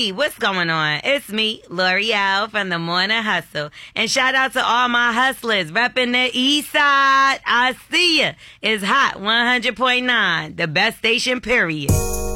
Hey, what's going on? It's me, L'Oreal from the Morning Hustle. And shout out to all my hustlers repping the east side. I see ya. It's hot 100.9, the best station, period.